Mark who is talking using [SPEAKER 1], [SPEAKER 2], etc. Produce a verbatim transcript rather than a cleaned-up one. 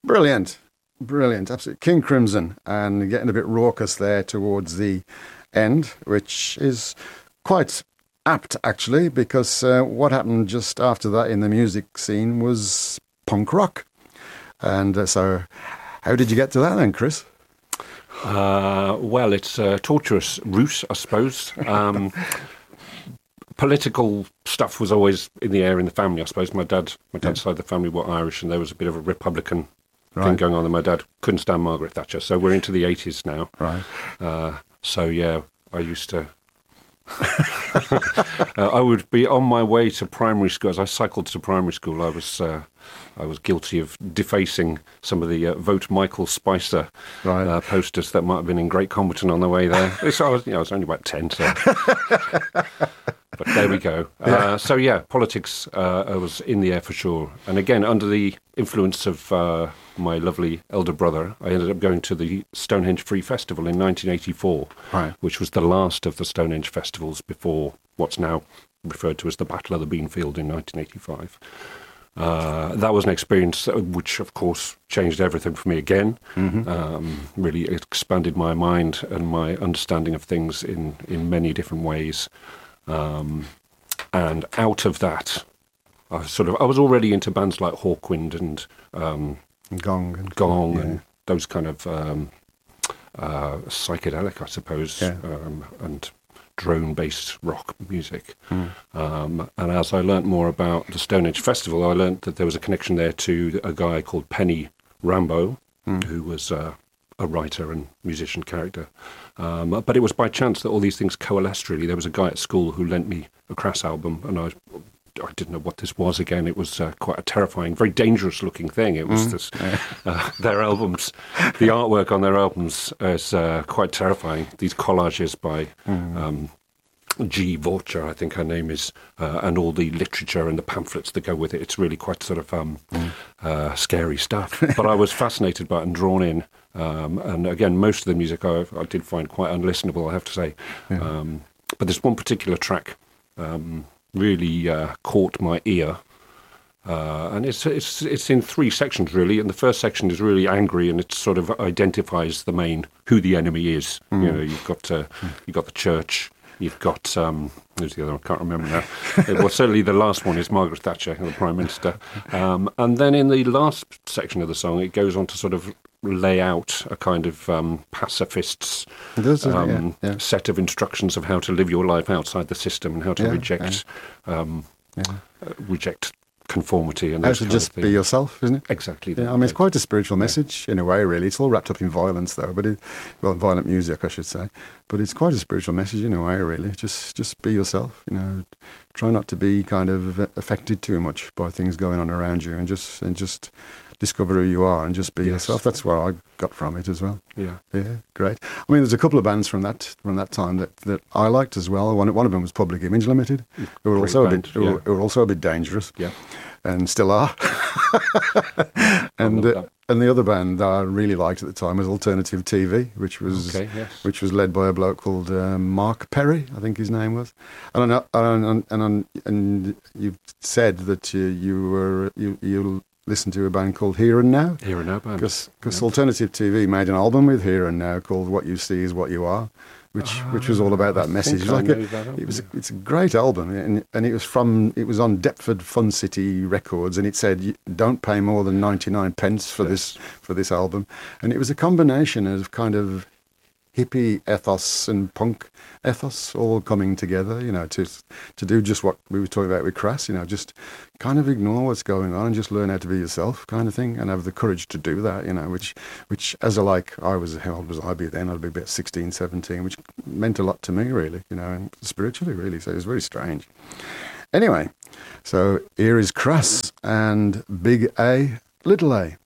[SPEAKER 1] Brilliant. Brilliant. Absolutely. King Crimson, and getting a bit raucous there towards the end, which is quite apt, actually, because uh, what happened just after that in the music scene was punk rock. And uh, so how did you get to that then, Chris?
[SPEAKER 2] Uh, well, it's a torturous route, I suppose. Um, political stuff was always in the air in the family, I suppose. My dad, my dad's yeah. side of the family were Irish, and there was a bit of a Republican right. thing going on, and my dad couldn't stand Margaret Thatcher. So we're into the eighties now.
[SPEAKER 1] Right.
[SPEAKER 2] Uh, so, yeah, I used to... uh, I would be on my way to primary school. As I cycled to primary school, I was uh, I was guilty of defacing some of the uh, Vote Michael Spicer right. uh, posters that might have been in Great Comberton on the way there. So I was, you know, I was only about ten, so... But there we go. Yeah. Uh, so, yeah, politics uh, was in the air for sure. And again, under the influence of uh, my lovely elder brother, I ended up going to the Stonehenge Free Festival in nineteen eighty-four, right. which was the last of the Stonehenge festivals before what's now referred to as the Battle of the Beanfield in nineteen eighty-five. Uh, that was an experience which, of course, changed everything for me again. Mm-hmm. Um, really expanded my mind and my understanding of things in, in many different ways. Um, and out of that, I sort of I was already into bands like Hawkwind and um,
[SPEAKER 1] Gong and
[SPEAKER 2] Gong
[SPEAKER 1] yeah.
[SPEAKER 2] and those kind of um, uh, psychedelic, I suppose,
[SPEAKER 1] yeah.
[SPEAKER 2] um, and drone-based rock music.
[SPEAKER 1] Mm.
[SPEAKER 2] Um, and as I learnt more about the Stonehenge Festival, I learnt that there was a connection there to a guy called Penny Rambo, mm. who was uh, a writer and musician character. Um, but it was by chance that all these things coalesced, really. There was a guy at school who lent me a Crass album, and I I didn't know what this was again. It was uh, quite a terrifying, very dangerous-looking thing. It was mm. this, uh, their albums, the artwork on their albums is uh, quite terrifying. These collages by mm. um, G. Vorcha, I think her name is, uh, and all the literature and the pamphlets that go with it. It's really quite sort of um, mm. uh, scary stuff. But I was fascinated by it and drawn in. Um, and again, most of the music I, I did find quite unlistenable, I have to say. Yeah. Um, but there's one particular track um, really uh, caught my ear. Uh, and it's it's it's in three sections, really. And the first section is really angry, and it sort of identifies the main, who the enemy is. Mm. You know, you've got uh, you've got the church. You've got, um, who's the other one? I can't remember now. Well, certainly the last one is Margaret Thatcher, the Prime Minister. Um, and then in the last section of the song, it goes on to sort of lay out a kind of um, pacifist's
[SPEAKER 1] does,
[SPEAKER 2] um,
[SPEAKER 1] yeah, yeah.
[SPEAKER 2] set of instructions of how to live your life outside the system and how to yeah, reject yeah. Um, yeah. Uh, reject conformity and
[SPEAKER 1] how
[SPEAKER 2] those
[SPEAKER 1] to
[SPEAKER 2] kind
[SPEAKER 1] just
[SPEAKER 2] of things.
[SPEAKER 1] Be yourself, isn't it?
[SPEAKER 2] Exactly.
[SPEAKER 1] Yeah, I mean, it's quite a spiritual message yeah. in a way, really. It's all wrapped up in violence, though, but it, well, violent music, I should say. But it's quite a spiritual message in a way, really. Just, just be yourself. You know, try not to be kind of affected too much by things going on around you, and just and just discover who you are and just be yes. yourself. That's what I got from it as well.
[SPEAKER 2] Yeah,
[SPEAKER 1] yeah, great. I mean, there's a couple of bands from that from that time that, that I liked as well. One one of them was Public Image Limited, who were also
[SPEAKER 2] band,
[SPEAKER 1] a bit who,
[SPEAKER 2] yeah.
[SPEAKER 1] were, who were also a bit dangerous.
[SPEAKER 2] Yeah.
[SPEAKER 1] And still are. and uh, and the other band that I really liked at the time was Alternative T V, which was
[SPEAKER 2] okay, yes.
[SPEAKER 1] which was led by a bloke called uh, Mark Perry, I think his name was. And I know, and and, and, and you've said that you, you were you you listened to a band called Here and Now.
[SPEAKER 2] Here and Now band.
[SPEAKER 1] Because
[SPEAKER 2] yeah.
[SPEAKER 1] Alternative T V made an album with Here and Now called What You See Is What You Are. Which
[SPEAKER 2] uh,
[SPEAKER 1] which was all about that
[SPEAKER 2] I
[SPEAKER 1] message.
[SPEAKER 2] Like
[SPEAKER 1] a,
[SPEAKER 2] album,
[SPEAKER 1] it was
[SPEAKER 2] yeah.
[SPEAKER 1] a, it's a great album, and and it was from it was on Deptford Fun City Records, and it said don't pay more than ninety nine pence for yes. this for this album, and it was a combination of kind of hippie ethos and punk ethos all coming together, you know, to to do just what we were talking about with Crass, you know, just kind of ignore what's going on and just learn how to be yourself, kind of thing, and have the courage to do that, you know, which, which as a like, I was, how old was I be then? I'd be about sixteen, seventeen, which meant a lot to me, really, you know, and spiritually, really, so it was very strange. Anyway, so here is Crass and Big A, Little A.